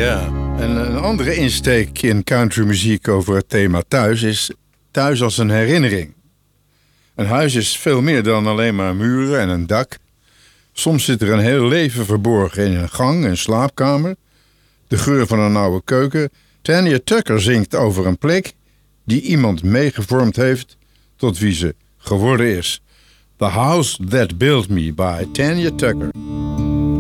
Ja. En een andere insteek in countrymuziek over het thema thuis is thuis als een herinnering. Een huis is veel meer dan alleen maar muren en een dak. Soms zit er een heel leven verborgen in een gang, een slaapkamer, de geur van een oude keuken. Tanya Tucker zingt over een plek die iemand meegevormd heeft tot wie ze geworden is. The House That Built Me by Tanya Tucker.